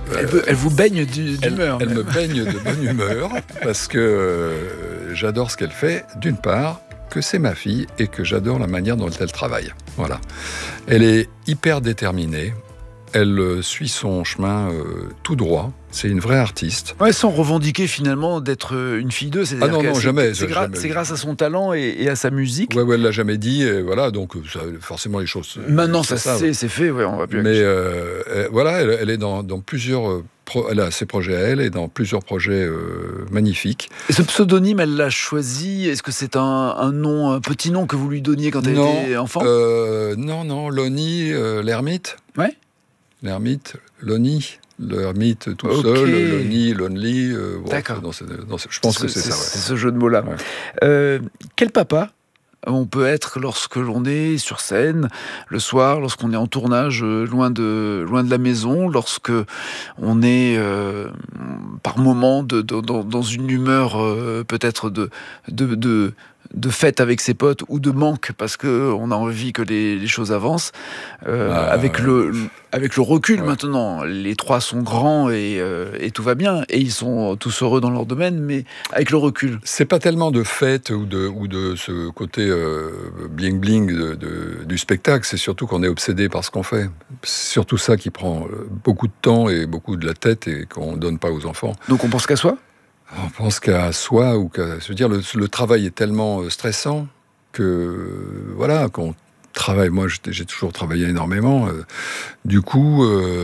Elle vous baigne d'humeur. Elle me baigne de bonne humeur parce que j'adore ce qu'elle fait, d'une part, que c'est ma fille et que j'adore la manière dont elle travaille. Voilà. Elle est hyper déterminée. Elle suit son chemin tout droit. C'est une vraie artiste. Ouais, sans revendiquer finalement d'être une fille d'eux. Ah non, jamais. C'est grâce à son talent et à sa musique. Ouais, elle l'a jamais dit. Et voilà, donc forcément les choses. Maintenant, ça c'est fait. Ouais, on va plus. Mais voilà, elle est dans plusieurs. Elle a ses projets à elle et dans plusieurs projets magnifiques. Et ce pseudonyme, elle l'a choisi. Est-ce que c'est un nom, un petit nom que vous lui donniez quand elle était enfant ? Non, Lonnie, l'ermite. Ouais. L'ermite, Lonnie. L'ermite tout seul, Lonnie, Lonely. D'accord. Je pense que c'est ça. Ouais. C'est ce jeu de mots-là. Ouais. Quel papa on peut être lorsque l'on est sur scène, le soir, lorsqu'on est en tournage, loin de la maison, lorsque on est par moments dans une humeur peut-être de fête avec ses potes ou de manque parce qu'on a envie que les choses avancent. Avec le recul maintenant, les trois sont grands et tout va bien. Et ils sont tous heureux dans leur domaine, mais avec le recul. C'est pas tellement de fête ou de ce côté bling-bling du spectacle, c'est surtout qu'on est obsédé par ce qu'on fait. C'est surtout ça qui prend beaucoup de temps et beaucoup de la tête et qu'on donne pas aux enfants. Donc on pense qu'à soi ? On pense qu'à soi ou qu'à... Je veux dire, le travail est tellement stressant que, voilà, qu'on travaille... Moi, j'ai toujours travaillé énormément. Du coup,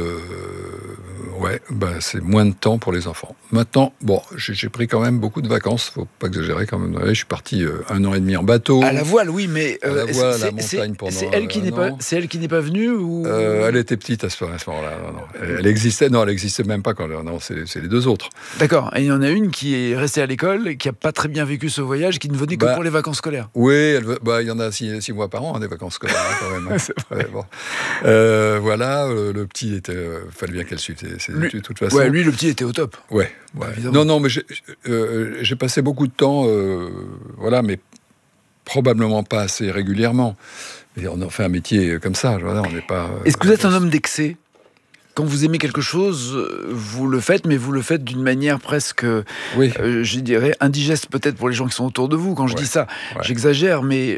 c'est moins de temps pour les enfants. Maintenant, j'ai pris quand même beaucoup de vacances. Faut pas exagérer quand même. Je suis parti 1 an et demi en bateau. À la voile, oui, mais... à la voile, à la montagne pendant c'est elle qui n'est pas venue ou... Elle était petite à ce moment-là. Non. Elle existait même pas quand... Non, c'est les deux autres. D'accord. Et il y en a une qui est restée à l'école et qui n'a pas très bien vécu ce voyage, qui ne venait que pour les vacances scolaires. Oui, il y en a 6 mois par an, des vacances scolaires, quand même. Hein. C'est vrai. Bon. Voilà, le petit fallait bien qu'elle suive ses études, de toute façon. Ouais, lui, le petit était au top. Ouais. Non, mais j'ai passé beaucoup de temps, mais probablement pas assez régulièrement. Et on en fait un métier comme ça, on n'est pas... Est-ce que vous êtes un homme d'excès ? Quand vous aimez quelque chose, vous le faites, mais vous le faites d'une manière presque, je dirais, indigeste peut-être pour les gens qui sont autour de vous. Quand je dis ça, j'exagère, mais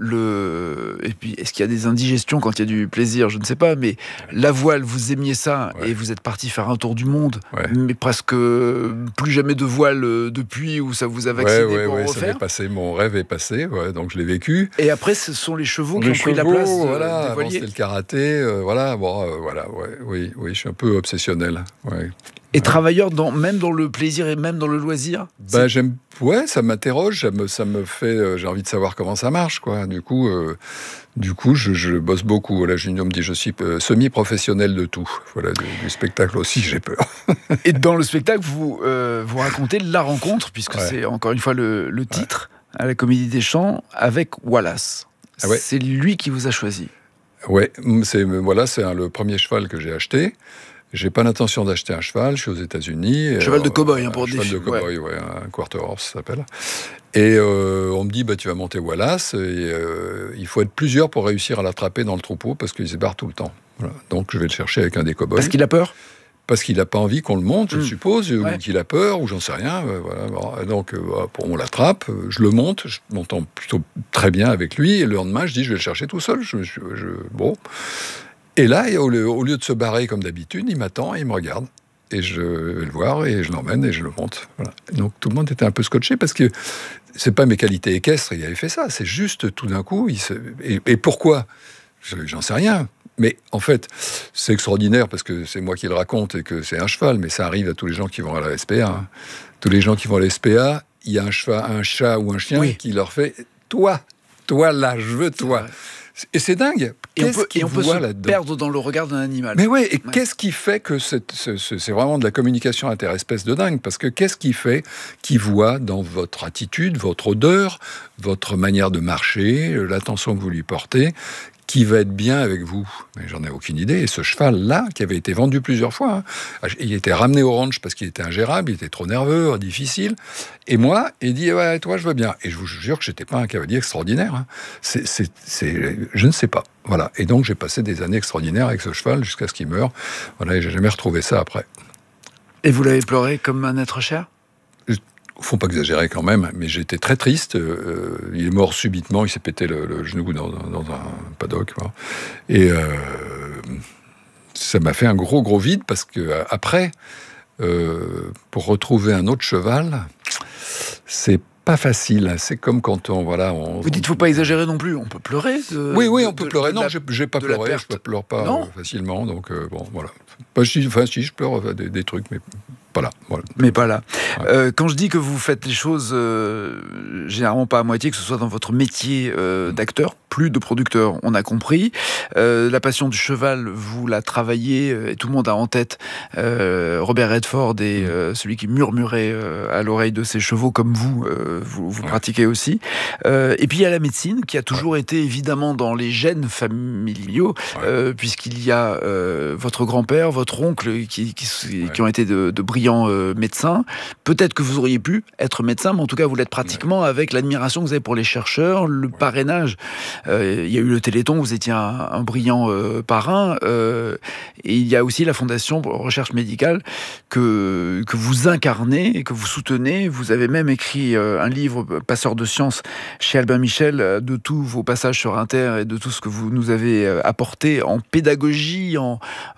et puis, est-ce qu'il y a des indigestions quand il y a du plaisir ? Je ne sais pas, mais la voile, vous aimiez ça, et vous êtes parti faire un tour du monde, mais presque plus jamais de voile depuis, où ça vous a vacciné pour en refaire. Mon rêve est passé, donc je l'ai vécu. Et après, ce sont les chevaux qui ont pris la place des voiliers. Avant, c'était le karaté, oui, je suis un peu obsessionnel. Ouais. Et travailleur même dans le plaisir et même dans le loisir ? J'aime. Ouais, ça m'interroge, ça me fait. J'ai envie de savoir comment ça marche, quoi. Du coup, je bosse beaucoup. Là, Junio me dit, je suis semi-professionnel de tout. Voilà, du spectacle aussi, j'ai peur. Et dans le spectacle, vous racontez la rencontre, puisque c'est encore une fois le titre, à la Comédie des Champs, avec Wallace. Ah ouais. C'est lui qui vous a choisi. Ouais, c'est le premier cheval que j'ai acheté. J'ai pas l'intention d'acheter un cheval, je suis aux États-Unis. Cheval de cow-boy, pour dire. Cheval de cow-boy, un quarter horse, ça s'appelle. Et on me dit, tu vas monter Wallace, et il faut être plusieurs pour réussir à l'attraper dans le troupeau, parce qu'il se barre tout le temps. Voilà. Donc je vais le chercher avec un des cow-boys. Parce qu'il a peur ? Parce qu'il n'a pas envie qu'on le monte, je suppose, ou qu'il a peur, ou j'en sais rien. Donc, on l'attrape, je le monte, je m'entends plutôt très bien avec lui, et le lendemain, je dis, je vais le chercher tout seul. Bon. Et là, au lieu de se barrer comme d'habitude, il m'attend et il me regarde. Et je vais le voir, et je l'emmène, et je le monte. Voilà. Donc, tout le monde était un peu scotché, parce que c'est pas mes qualités équestres, il avait fait ça. C'est juste, tout d'un coup, et pourquoi ? J'en sais rien. Mais en fait, c'est extraordinaire parce que c'est moi qui le raconte et que c'est un cheval, mais ça arrive à tous les gens qui vont à la SPA. Hein. Tous les gens qui vont à la SPA, il y a un chat ou un chien qui leur fait « Toi là, je veux toi ». Et c'est dingue. Et on peut se perdre dans le regard d'un animal. Mais qu'est-ce qui fait que c'est vraiment de la communication interespèce de dingue ? Parce que qu'est-ce qui fait qu'il voit dans votre attitude, votre odeur, votre manière de marcher, l'attention que vous lui portez, qui va être bien avec vous ? Mais j'en ai aucune idée. Et ce cheval-là, qui avait été vendu plusieurs fois, il était ramené au ranch parce qu'il était ingérable, il était trop nerveux, difficile. Et moi, il dit, toi, je veux bien. Et je vous jure que j'étais pas un cavalier extraordinaire. Hein. Je ne sais pas. Voilà. Et donc, j'ai passé des années extraordinaires avec ce cheval jusqu'à ce qu'il meure. Voilà, et j'ai jamais retrouvé ça après. Et vous l'avez pleuré comme un être cher ? Faut pas exagérer quand même, mais j'étais très triste. Il est mort subitement, il s'est pété le genou dans un paddock. Quoi. Et ça m'a fait un gros vide, parce que après, pour retrouver un autre cheval, c'est pas facile. C'est comme quand Vous dites faut pas exagérer non plus. On peut pleurer. Oui, on peut pleurer. Non, j'ai pas pleuré. Je pleure pas facilement. Donc bon, voilà. Si, je pleure des trucs, mais pas là. Voilà. Mais pas là. Ouais. Quand je dis que vous faites les choses généralement pas à moitié, que ce soit dans votre métier d'acteur, plus de producteur, on a compris. La passion du cheval, vous la travaillez, et tout le monde a en tête Robert Redford et celui qui murmurait à l'oreille de ses chevaux, comme vous pratiquez aussi. Et puis il y a la médecine, qui a toujours été évidemment dans les gènes familiaux, puisqu'il y a votre grand-père, votre oncle, qui ont été de brillants médecins. Peut-être que vous auriez pu être médecin, mais en tout cas vous l'êtes pratiquement, avec l'admiration que vous avez pour les chercheurs, le parrainage. Il y a eu le Téléthon, vous étiez un brillant parrain, et il y a aussi la Fondation pour la recherche médicale que vous incarnez et que vous soutenez. Vous avez même écrit un livre, Passeur de sciences, chez Albin Michel, de tous vos passages sur Inter et de tout ce que vous nous avez apporté en pédagogie, en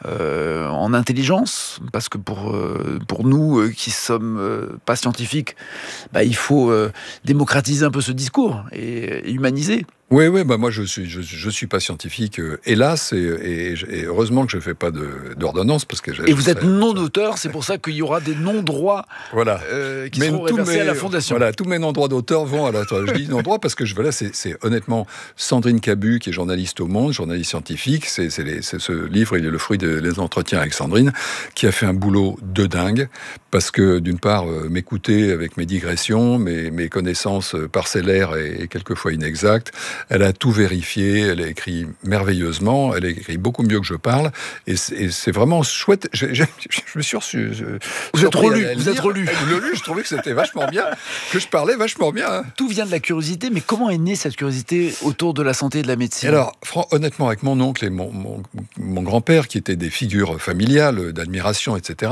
intelligence, parce que pour nous qui sommes pas scientifiques, il faut démocratiser un peu ce discours et humaniser. Oui, moi je suis pas scientifique, hélas, et heureusement que je fais pas d'ordonnance, parce que et vous êtes non-auteur, c'est pour ça qu'il y aura des non-droits qui seront reversés à la Fondation. Voilà, tous mes non-droits d'auteur vont à la... Je dis non-droits parce que c'est honnêtement Sandrine Cabu, qui est journaliste au Monde, journaliste scientifique, c'est ce livre, il est le fruit des entretiens avec Sandrine, qui a fait un boulot de dingue, parce que d'une part, m'écouter avec mes digressions, mes connaissances parcellaires et quelquefois inexactes. Elle a tout vérifié, elle a écrit merveilleusement, elle a écrit beaucoup mieux que je parle, et c'est vraiment chouette. Je me suis reçu. Vous êtes relu. Je trouvais que c'était vachement bien, que je parlais vachement bien. Tout vient de la curiosité, mais comment est née cette curiosité autour de la santé et de la médecine ? Alors, honnêtement, avec mon oncle et mon grand-père, qui étaient des figures familiales, d'admiration, etc.,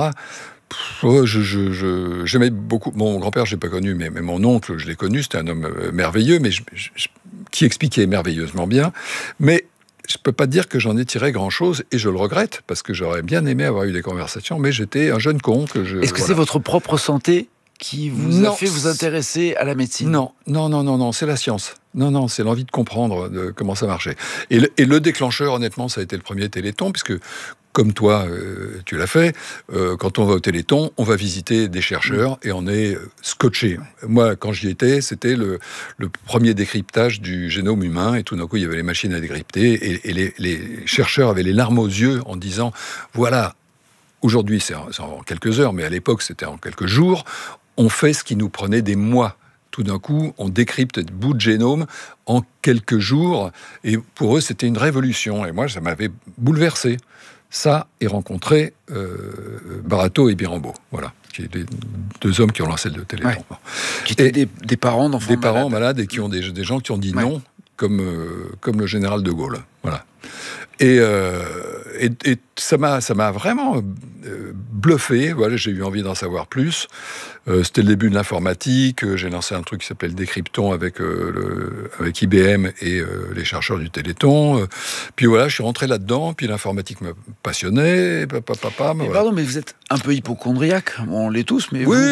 j'aimais beaucoup. Mon grand-père, je l'ai pas connu, mais mon oncle, je l'ai connu. C'était un homme merveilleux, mais qui expliquait merveilleusement bien. Mais je peux pas dire que j'en ai tiré grand-chose, et je le regrette, parce que j'aurais bien aimé avoir eu des conversations, mais j'étais un jeune con. Est-ce que c'est votre propre santé qui vous a fait vous intéresser à la médecine ? Non, c'est la science. Non, c'est l'envie de comprendre comment ça marchait. Et le déclencheur, honnêtement, ça a été le premier Téléthon, puisque, comme toi, tu l'as fait, quand on va au Téléthon, on va visiter des chercheurs et on est scotché. Moi, quand j'y étais, c'était le premier décryptage du génome humain, et tout d'un coup, il y avait les machines à décrypter, et les chercheurs avaient les larmes aux yeux en disant, voilà, aujourd'hui, c'est en quelques heures, mais à l'époque, c'était en quelques jours, on fait ce qui nous prenait des mois. Tout d'un coup, on décrypte des bouts de génome en quelques jours, et pour eux, c'était une révolution. Et moi, ça m'avait bouleversé. Ça, et rencontrer Barato et Birambeau, voilà, qui est les deux hommes qui ont lancé le Téléthon. Ouais. Qui étaient des parents d'enfants malades. Des parents malades, et qui ont des gens qui ont dit non, comme le général de Gaulle, voilà. Et ça m'a vraiment bluffé. Voilà, j'ai eu envie d'en savoir plus. C'était le début de l'informatique. J'ai lancé un truc qui s'appelait le Décrypton avec IBM et les chercheurs du Téléthon. Puis voilà, je suis rentré là-dedans. Puis l'informatique me passionnait. Pardon, mais vous êtes un peu hypocondriaque. On l'est tous, mais oui,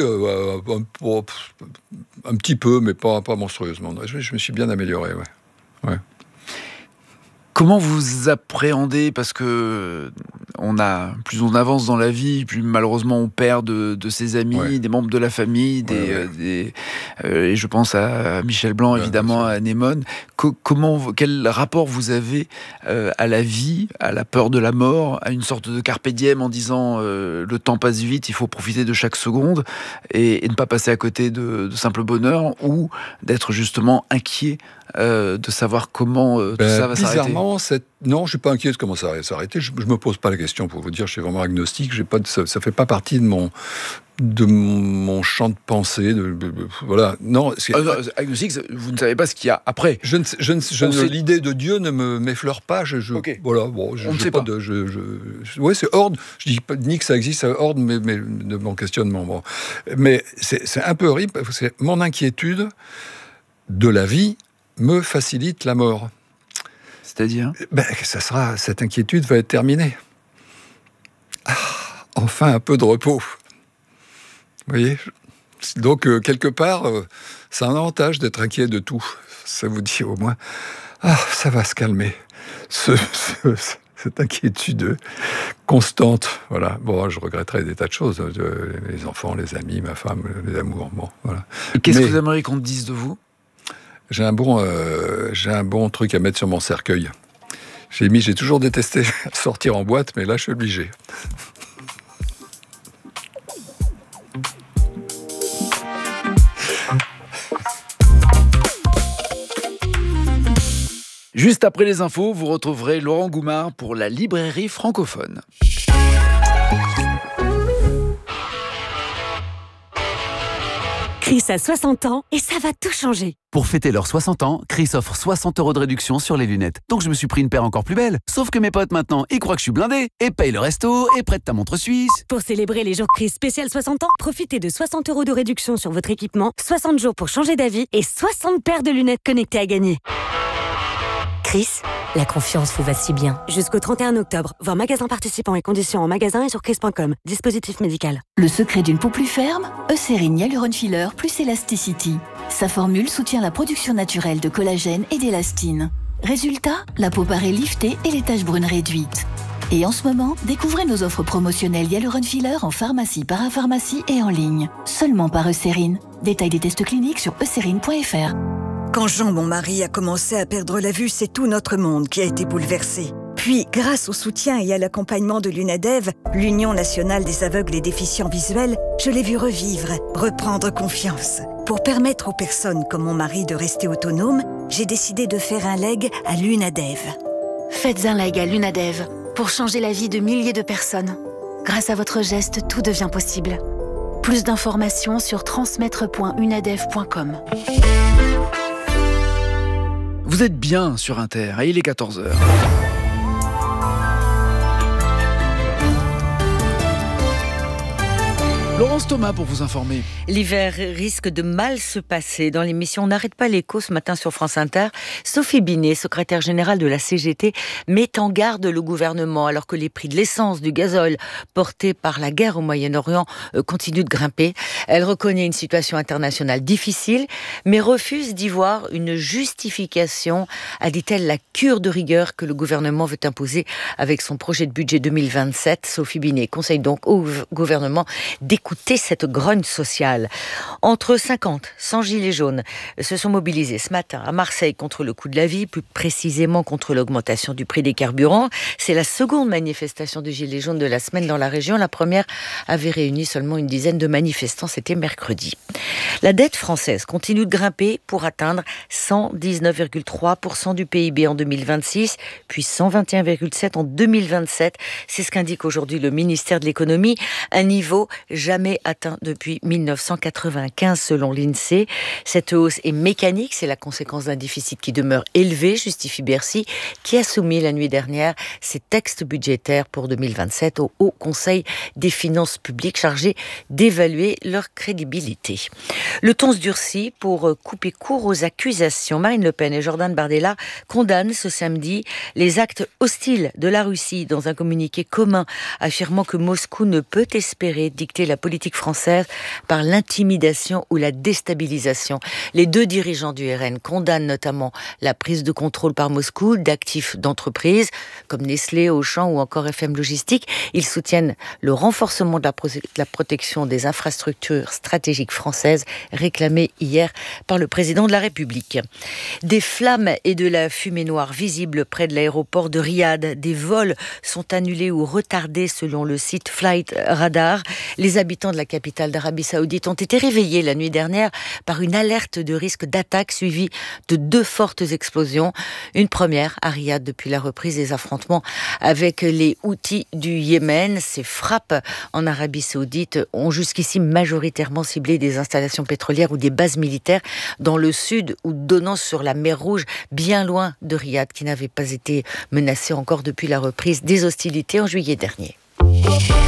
un petit peu, mais pas monstrueusement. Je me suis bien amélioré, ouais. Comment vous appréhendez, parce que plus on avance dans la vie, plus malheureusement on perd de ses amis, des membres de la famille, et je pense à Michel Blanc, évidemment, à Anémone. Quel rapport vous avez à la vie, à la peur de la mort, à une sorte de carpe diem en disant le temps passe vite, il faut profiter de chaque seconde et ne pas passer à côté de simple bonheur, ou d'être justement inquiet de savoir comment tout ça va s'arrêter? Bizarrement, non, je suis pas inquiet de comment ça va s'arrêter. Je me pose pas la question, pour vous dire, je suis vraiment agnostique. Ça fait pas partie de mon champ de pensée. Voilà. Non. Agnostique, vous ne savez pas ce qu'il y a après. L'idée de Dieu ne m'effleure pas. Okay. Voilà. Bon, on ne sait pas. Ouais, c'est hors. Je dis pas ni que ça existe, c'est hors de mon questionnement. Bon. Mais c'est un peu horrible. Parce que mon inquiétude de la vie me facilite la mort. C'est-à-dire ? Cette inquiétude va être terminée. Enfin, un peu de repos. Vous voyez ? Donc, quelque part, c'est un avantage d'être inquiet de tout. Ça vous dit au moins, ça va se calmer. Cette inquiétude constante. Voilà. Bon, je regretterais des tas de choses. Les enfants, les amis, ma femme, les amours. Bon, voilà. Et qu'est-ce que vous aimeriez qu'on dise de vous ? J'ai un bon truc à mettre sur mon cercueil. J'ai toujours détesté sortir en boîte, mais là, je suis obligé. Juste après les infos, vous retrouverez Laurent Goumard pour la librairie francophone. Chris a 60 ans et ça va tout changer. Pour fêter leurs 60 ans, Chris offre 60 € de réduction sur les lunettes. Donc je me suis pris une paire encore plus belle. Sauf que mes potes maintenant, ils croient que je suis blindé et payent le resto et prêtent ta montre suisse. Pour célébrer les jours Chris spécial 60 ans, profitez de 60 € de réduction sur votre équipement, 60 jours pour changer d'avis et 60 paires de lunettes connectées à gagner. Chris, la confiance vous va si bien. Jusqu'au 31 octobre, voir magasin participants et conditions en magasin et sur chris.com. Dispositif médical. Le secret d'une peau plus ferme, Eucérine Hyaluron Filler plus Elasticity. Sa formule soutient la production naturelle de collagène et d'élastine. Résultat, la peau paraît liftée et les taches brunes réduites. Et en ce moment, découvrez nos offres promotionnelles Hyaluron Filler en pharmacie, parapharmacie et en ligne. Seulement par Eucérine. Détail des tests cliniques sur eucérine.fr. Quand Jean, mon mari, a commencé à perdre la vue, c'est tout notre monde qui a été bouleversé. Puis, grâce au soutien et à l'accompagnement de l'UNADEV, l'Union nationale des aveugles et déficients visuels, je l'ai vu revivre, reprendre confiance. Pour permettre aux personnes comme mon mari de rester autonomes, j'ai décidé de faire un leg à l'UNADEV. Faites un leg à l'UNADEV pour changer la vie de milliers de personnes. Grâce à votre geste, tout devient possible. Plus d'informations sur transmettre.unadev.com. Vous êtes bien sur Inter et il est 14h. Laurence Thomas pour vous informer. L'hiver risque de mal se passer. Dans l'émission On n'arrête pas l'écho ce matin sur France Inter, Sophie Binet, secrétaire générale de la CGT, met en garde le gouvernement alors que les prix de l'essence, du gazole portés par la guerre au Moyen-Orient continuent de grimper. Elle reconnaît une situation internationale difficile, mais refuse d'y voir une justification à, dit-elle, la cure de rigueur que le gouvernement veut imposer avec son projet de budget 2027. Sophie Binet conseille donc au gouvernement d'écouter cette grogne sociale. Entre 50, 100 gilets jaunes se sont mobilisés ce matin à Marseille contre le coût de la vie, plus précisément contre l'augmentation du prix des carburants. C'est la seconde manifestation de gilets jaunes de la semaine dans la région. La première avait réuni seulement une dizaine de manifestants, c'était mercredi. La dette française continue de grimper pour atteindre 119,3% du PIB en 2026, puis 121,7% en 2027. C'est ce qu'indique aujourd'hui le ministère de l'économie, un niveau jamais atteint depuis 1995 selon l'INSEE. Cette hausse est mécanique, c'est la conséquence d'un déficit qui demeure élevé, justifie Bercy, qui a soumis la nuit dernière ses textes budgétaires pour 2027 au Haut Conseil des finances publiques chargé d'évaluer leur crédibilité. Le ton se durcit pour couper court aux accusations. Marine Le Pen et Jordan Bardella condamnent ce samedi les actes hostiles de la Russie dans un communiqué commun affirmant que Moscou ne peut espérer dicter la politique française par l'intimidation ou la déstabilisation. Les deux dirigeants du RN condamnent notamment la prise de contrôle par Moscou d'actifs d'entreprises comme Nestlé, Auchan ou encore FM Logistique. Ils soutiennent le renforcement de la protection des infrastructures stratégiques françaises réclamée hier par le président de la République. Des flammes et de la fumée noire visibles près de l'aéroport de Riyad. Des vols sont annulés ou retardés selon le site Flight Radar. Les habitants habitants de la capitale d'Arabie Saoudite ont été réveillés la nuit dernière par une alerte de risque d'attaque suivie de 2 fortes explosions. Une première à Riyad depuis la reprise des affrontements avec les Houthis du Yémen. Ces frappes en Arabie Saoudite ont jusqu'ici majoritairement ciblé des installations pétrolières ou des bases militaires dans le sud ou donnant sur la mer Rouge, bien loin de Riyad, qui n'avait pas été menacée encore depuis la reprise des hostilités en juillet dernier.